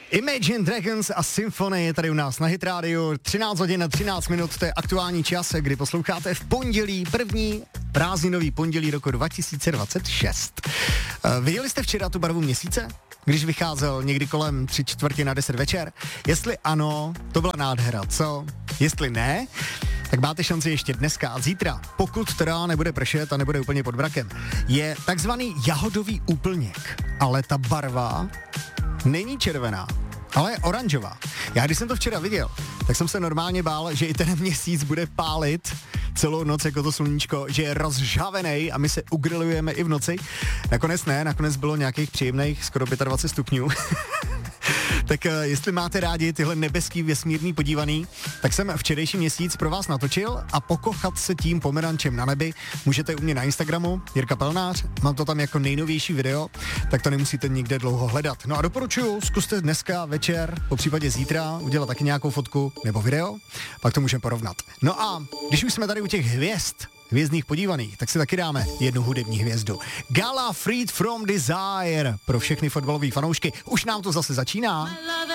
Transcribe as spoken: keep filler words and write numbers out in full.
Imagine Dragons a Symphony je tady u nás na Hit Radio. třináct hodin a třináct minut, to je aktuální čas, kdy posloucháte v pondělí, první prázdninový pondělí roku dva tisíce dvacet šest. Uh, viděli jste včera tu barvu měsíce, když vycházel někdy kolem tři čtvrtě na deset večer? Jestli ano, to byla nádhera, co? Jestli ne, tak máte šanci ještě dneska a zítra, pokud teda nebude pršet a nebude úplně pod mrakem. Je takzvaný jahodový úplněk, ale ta barva není červená, ale je oranžová. Já když jsem to včera viděl, tak jsem se normálně bál, že i ten měsíc bude pálit celou noc jako to sluníčko, že je rozžhavený a my se ugrilujeme i v noci. Nakonec ne, nakonec bylo nějakých příjemných skoro dvacet pět stupňů. Tak jestli máte rádi tyhle nebeský vesmírný podívaný, tak jsem včerejší měsíc pro vás natočil a pokochat se tím pomerančem na nebi můžete u mě na Instagramu, Jirka Pelnář, mám to tam jako nejnovější video, tak to nemusíte nikde dlouho hledat. No a doporučuju, zkuste dneska večer, po případě zítra, udělat taky nějakou fotku nebo video, pak to můžeme porovnat. No a když už jsme tady u těch hvězd, hvězdných podívaných, tak si taky dáme jednu hudební hvězdu. Gala Freed from Desire pro všechny fotbalové fanoušky. Už nám to zase začíná.